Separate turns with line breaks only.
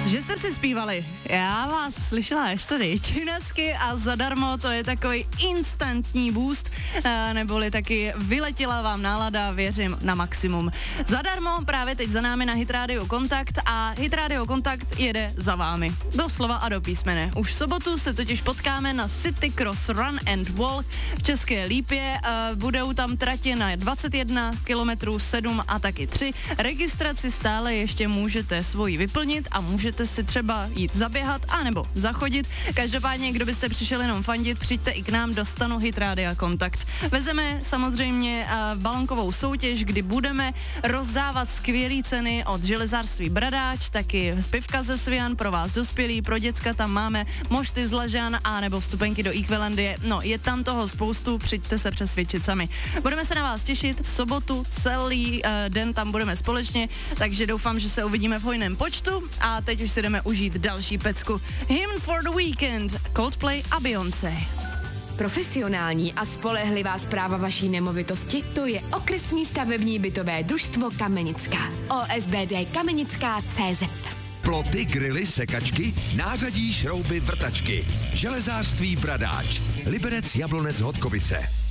Že jste si zpívali, já vás slyšela až tady činesky a zadarmo, to je takový instantní boost, neboli taky vyletěla vám nálada, věřím, na maximum. Zadarmo právě teď za námi na Hit Radio Kontakt a Hit Radio Kontakt jede za vámi. Doslova a do písmene. Už v sobotu se totiž potkáme na City Cross Run and Walk v České Lípě. Budou tam tratě na 21 km, 7 a taky 3. Registraci stále ještě můžete svoji vyplnit a můžete si třeba jít zaběhat anebo zachodit. Každopádně, kdo byste přišel jenom fandit, přijďte i k nám do stanu Hit Radio Kontakt. Vezeme samozřejmě balonkovou soutěž, kdy budeme rozdávat skvělé ceny od železářství Bradáč, taky z pivka ze Svian pro vás dospělí, pro děcka tam máme mošty z Lažan a nebo vstupenky do Equalandie. No, je tam toho spoustu, přijďte se přesvědčit sami. Budeme se na vás těšit v sobotu, celý den tam budeme společně, takže doufám, že se uvidíme v hojném počtu a teď už si jdeme užít další pecku. Hymn for the Weekend, Coldplay a Beyoncé.
Profesionální a spolehlivá správa vaší nemovitosti, to je Okresní stavební bytové družstvo Kamenická. OSBD Kamenická.cz.
Ploty, grily, sekačky, nářadí, šrouby, vrtačky. Železářství Bradáč. Liberec, Jablonec, Hodkovice.